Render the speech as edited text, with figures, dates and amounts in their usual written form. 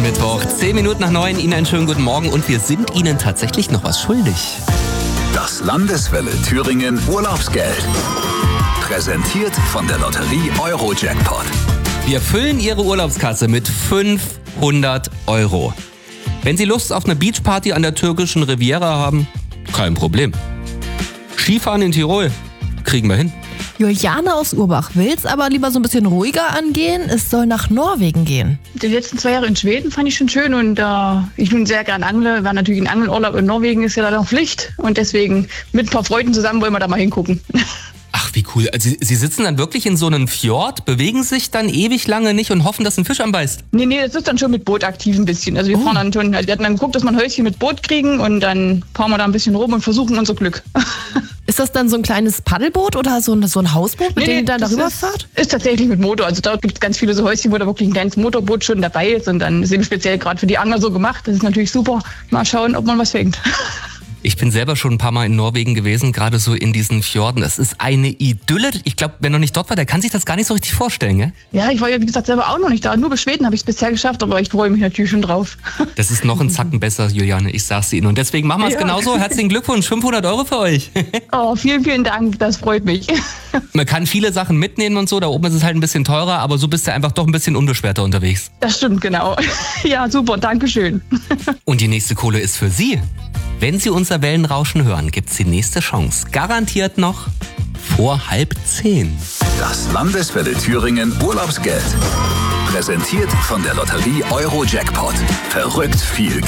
Mittwoch, 10 Minuten nach 9, Ihnen einen schönen guten Morgen und wir sind Ihnen tatsächlich noch was schuldig. Das Landeswelle Thüringen Urlaubsgeld. Präsentiert von der Lotterie Euro-Jackpot. Wir füllen Ihre Urlaubskasse mit 500 €. Wenn Sie Lust auf eine Beachparty an der türkischen Riviera haben, kein Problem. Skifahren in Tirol, kriegen wir hin. Juliane aus Urbach will's aber lieber so ein bisschen ruhiger angehen. Es soll nach Norwegen gehen. Die letzten 2 Jahre in Schweden fand ich schon schön und ich bin sehr gern angle, war natürlich ein Angelurlaub in Norwegen, ist ja da noch Pflicht und deswegen mit ein paar Freunden zusammen wollen wir da mal hingucken. Ach, wie cool. Also Sie sitzen dann wirklich in so einem Fjord, bewegen sich dann ewig lange nicht und hoffen, dass ein Fisch anbeißt? Nee, das ist dann schon mit Boot aktiv ein bisschen. Also wir fahren dann schon, wir hatten dann geguckt, dass wir ein Häuschen mit Boot kriegen und dann fahren wir da ein bisschen rum und versuchen unser Glück. Ist das dann so ein kleines Paddelboot oder so ein Hausboot, mit dem ihr dann darüber fahrt? Ist tatsächlich mit Motor. Also da gibt es ganz viele so Häuschen, wo da wirklich ein kleines Motorboot schon dabei ist und dann ist eben speziell gerade für die Angler so gemacht. Das ist natürlich super. Mal schauen, ob man was fängt. Ich bin selber schon ein paar Mal in Norwegen gewesen, gerade so in diesen Fjorden. Es ist eine Idylle. Ich glaube, wer noch nicht dort war, der kann sich das gar nicht so richtig vorstellen, gell? Ja, ich war ja, wie gesagt, selber auch noch nicht da. Nur bis Schweden habe ich es bisher geschafft, aber ich freue mich natürlich schon drauf. Das ist noch ein Zacken besser, Juliane, ich sag's Ihnen. Und deswegen machen wir es genauso. Herzlichen Glückwunsch, 500 € für euch. Oh, vielen, vielen Dank, das freut mich. Man kann viele Sachen mitnehmen und so, da oben ist es halt ein bisschen teurer, aber so bist du einfach doch ein bisschen unbeschwerter unterwegs. Das stimmt, genau. Ja, super, danke schön. Und die nächste Kohle ist für Sie. Wenn Sie unser Wellenrauschen hören, gibt's die nächste Chance. Garantiert noch vor 9:30. Das Landeswelle Thüringen Urlaubsgeld. Präsentiert von der Lotterie Euro-Jackpot. Verrückt viel Geld.